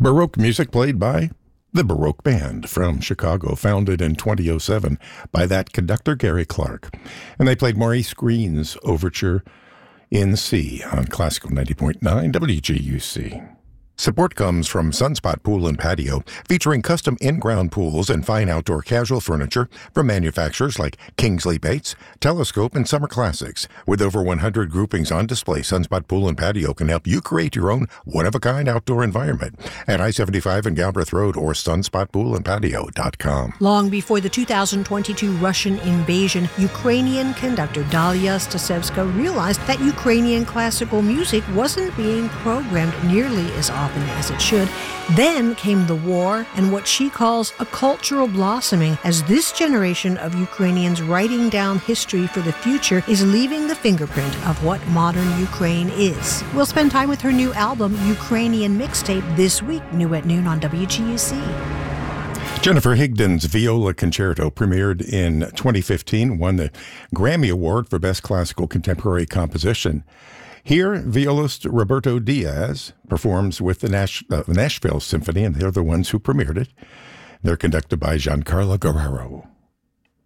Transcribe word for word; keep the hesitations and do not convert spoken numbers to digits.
Baroque music played by the Baroque Band from Chicago, founded in twenty oh seven by that conductor Gary Clark. And they played Maurice Green's Overture in C on Classical ninety point nine W G U C. Support comes from Sunspot Pool and Patio, featuring custom in-ground pools and fine outdoor casual furniture from manufacturers like Kingsley Bates, Telescope, and Summer Classics. With over one hundred groupings on display, Sunspot Pool and Patio can help you create your own one-of-a-kind outdoor environment at I seventy-five and Galbraith Road or sunspot pool and patio dot com. Long before the two thousand twenty-two Russian invasion, Ukrainian conductor Dalia Stasevska realized that Ukrainian classical music wasn't being programmed nearly as often as it should. Then came the war and what she calls a cultural blossoming, as this generation of Ukrainians writing down history for the future is leaving the fingerprint of what modern Ukraine is. We'll spend time with her new album, Ukrainian Mixtape, this week, new at noon on W G U C. Jennifer Higdon's Viola Concerto premiered in twenty fifteen, won the Grammy Award for Best Classical Contemporary Composition. Here, violist Roberto Diaz performs with the Nash, uh, Nashville Symphony, and they're the ones who premiered it. They're conducted by Giancarlo Guerrero.